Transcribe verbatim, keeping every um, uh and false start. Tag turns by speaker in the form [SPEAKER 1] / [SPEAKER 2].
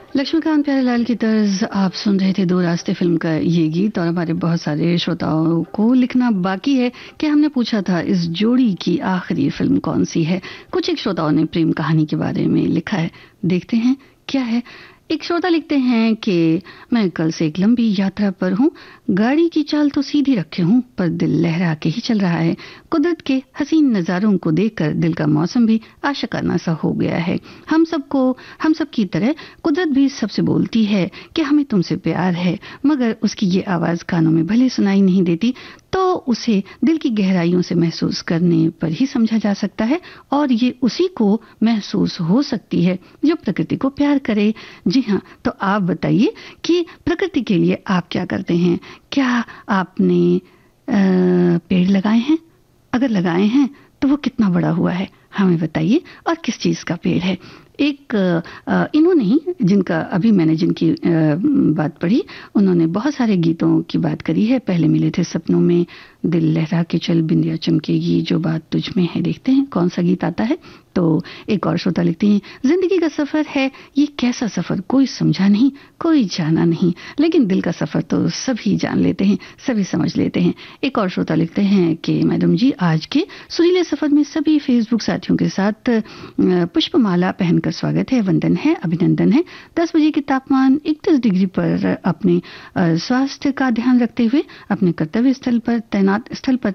[SPEAKER 1] लक्ष्मीकांत प्यारेलाल की तर्ज आप सुन रहे थे दो रास्ते फिल्म का ये गीत। और हमारे बहुत सारे श्रोताओं को लिखना बाकी है कि हमने पूछा था इस जोड़ी की आखिरी फिल्म कौन सी है। कुछ एक श्रोताओं ने प्रेम कहानी के बारे में लिखा है, देखते हैं क्या है। एक श्रोता लिखते हैं कि मैं कल से एक लंबी यात्रा पर हूँ, गाड़ी की चाल तो सीधी रखे हूँ पर दिल लहरा के ही चल रहा है। कुदरत के हसीन नज़ारों को देखकर दिल का मौसम भी आशिकाना सा हो गया है। हम सबको हम सब की तरह कुदरत भी सबसे बोलती है कि हमें तुमसे प्यार है, मगर उसकी ये आवाज़ कानों में भले सुनाई नहीं देती तो उसे दिल की गहराइयों से महसूस करने पर ही समझा जा सकता है। और ये उसी को महसूस हो सकती है जो प्रकृति को प्यार करे। जी हाँ, तो आप बताइए कि प्रकृति के लिए आप क्या करते हैं? क्या आपने आ, पेड़ लगाए हैं? अगर लगाए हैं तो वो कितना बड़ा हुआ है हमें बताइए, और किस चीज़ का पेड़ है। एक इन्होंने ही जिनका अभी मैंने जिनकी बात पढ़ी, उन्होंने बहुत सारे गीतों की बात करी है। पहले मिले थे सपनों में, दिल लहरा के चल, बिंदिया चमकेगी, जो बात तुझ में है। देखते हैं कौन सा गीत आता है। तो एक और श्रोता लिखते हैं, जिंदगी का सफर है ये कैसा सफर, कोई समझा नहीं कोई जाना नहीं, लेकिन दिल का सफर तो सभी जान लेते हैं, सभी समझ लेते हैं। एक और श्रोता लिखते हैं कि मैडम जी, आज के सुरीले सफर में सभी फेसबुक साथियों के साथ पुष्पमाला पहनकर स्वागत है, वंदन है, अभिनंदन है। दस बजे के तापमान इकतीस डिग्री पर अपने स्वास्थ्य का ध्यान रखते हुए अपने कर्तव्य स्थल पर तैनात स्थल पर